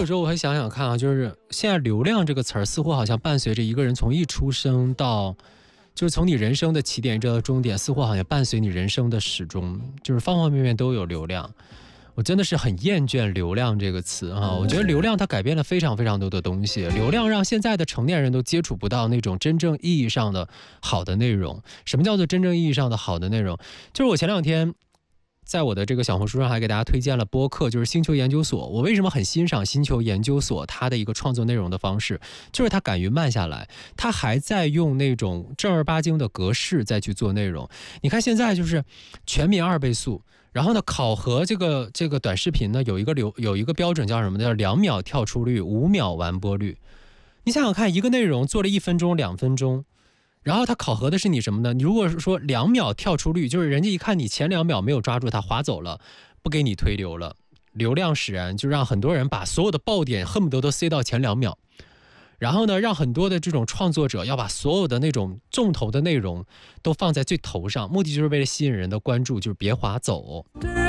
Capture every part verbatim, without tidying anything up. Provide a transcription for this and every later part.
有时候我会想想看啊，就是现在流量这个词儿似乎好像伴随着一个人从一出生到，就是从你人生的起点一直到终点，似乎好像伴随你人生的始终，就是方方面面都有流量。我真的是很厌倦流量这个词啊！我觉得流量它改变了非常非常多的东西，流量让现在的成年人都接触不到那种真正意义上的好的内容。什么叫做真正意义上的好的内容？就是我前两天在我的这个小红书上还给大家推荐了播客，就是星球研究所。我为什么很欣赏星球研究所它的一个创作内容的方式，就是它敢于慢下来，它还在用那种正儿八经的格式再去做内容。你看现在就是全民二倍速，然后呢，考核这个这个短视频呢，有一个流有一个标准叫什么呢？叫两秒跳出率，五秒完播率。你想想看，一个内容做了一分钟、两分钟，然后它考核的是你什么呢？你如果是说两秒跳出率，就是人家一看你前两秒没有抓住它，划走了，不给你推流了，流量使然，就让很多人把所有的爆点恨不得都塞到前两秒。然后呢，让很多的这种创作者要把所有的那种重头的内容都放在最头上，目的就是为了吸引人的关注，就是别划走。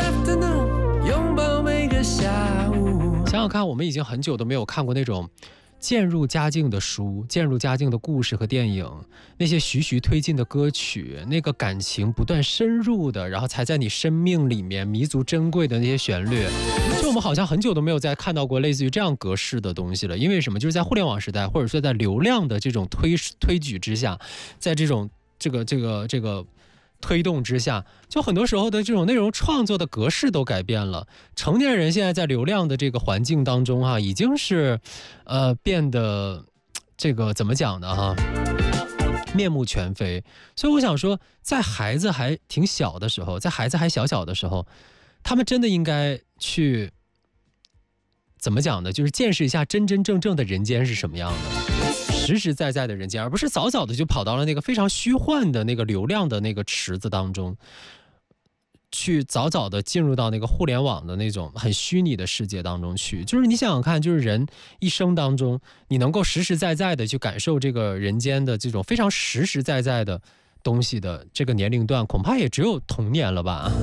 想想看，我们已经很久都没有看过那种渐入佳境的书，渐入佳境的故事和电影，那些徐徐推进的歌曲，那个感情不断深入的，然后才在你生命里面弥足珍贵的那些旋律，就我们好像很久都没有再看到过类似于这样格式的东西了。因为什么？就是在互联网时代，或者说在流量的这种推推举之下，在这种这个这个这个推动之下，就很多时候的这种内容创作的格式都改变了。成年人现在在流量的这个环境当中哈、啊，已经是呃变得这个怎么讲呢哈、啊，面目全非。所以我想说，在孩子还挺小的时候，在孩子还小小的时候，他们真的应该去怎么讲呢？就是见识一下真真正正的人间是什么样的。实实在在的人间，而不是早早的就跑到了那个非常虚幻的那个流量的那个池子当中，去早早的进入到那个互联网的那种很虚拟的世界当中去。就是你想想看，就是人一生当中，你能够实实在在的去感受这个人间的这种非常实实在在的东西的这个年龄段，恐怕也只有童年了吧。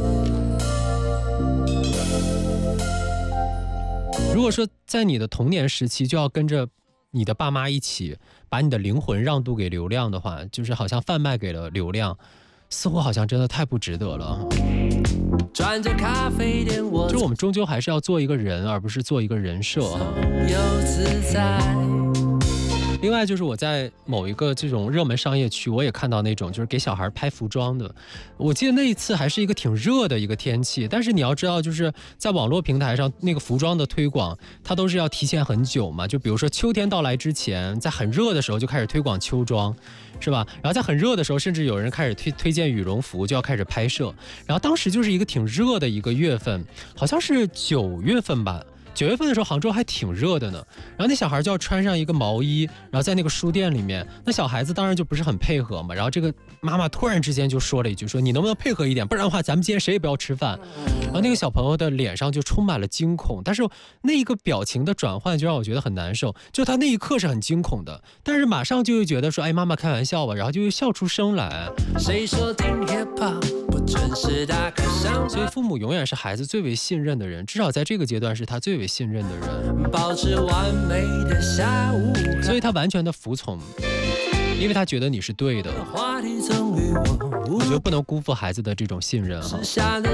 如果说在你的童年时期就要跟着你的爸妈一起把你的灵魂让渡给流量的话，就是好像贩卖给了流量，似乎好像真的太不值得了。转着咖啡店，就我们终究还是要做一个人，而不是做一个人设。另外就是我在某一个这种热门商业区，我也看到那种就是给小孩拍服装的。我记得那一次还是一个挺热的一个天气，但是你要知道，就是在网络平台上那个服装的推广，它都是要提前很久嘛。就比如说秋天到来之前，在很热的时候就开始推广秋装，是吧？然后在很热的时候，甚至有人开始推推荐羽绒服，就要开始拍摄。然后当时就是一个挺热的一个月份，好像是九月份吧。九月份的时候，杭州还挺热的呢。然后那小孩就要穿上一个毛衣，然后在那个书店里面，那小孩子当然就不是很配合嘛。然后这个妈妈突然之间就说了一句：“说你能不能配合一点，不然的话，咱们今天谁也不要吃饭。”然后那个小朋友的脸上就充满了惊恐，但是那一个表情的转换就让我觉得很难受。就他那一刻是很惊恐的，但是马上就会觉得说：“哎，妈妈开玩笑吧。”然后就会笑出声来。谁说听 hiphop 不准时打开上？所以父母永远是孩子最为信任的人，至少在这个阶段是他最为信任的人。保持完美的下午，所以他完全的服从，因为他觉得你是对的。我觉得不能辜负孩子的这种信任哈。